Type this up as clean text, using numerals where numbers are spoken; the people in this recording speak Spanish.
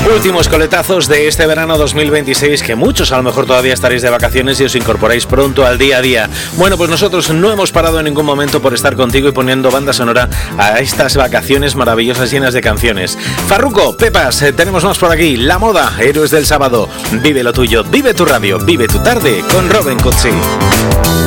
Últimos coletazos de este verano 2026, que muchos a lo mejor todavía estaréis de vacaciones y os incorporáis pronto al día a día. Bueno, pues nosotros no hemos parado en ningún momento por estar contigo y poniendo banda sonora a estas vacaciones maravillosas llenas de canciones. Farruko, Pepas, tenemos más por aquí. La moda, héroes del sábado. Vive lo tuyo, vive tu radio, vive tu tarde con Robin Cutsi.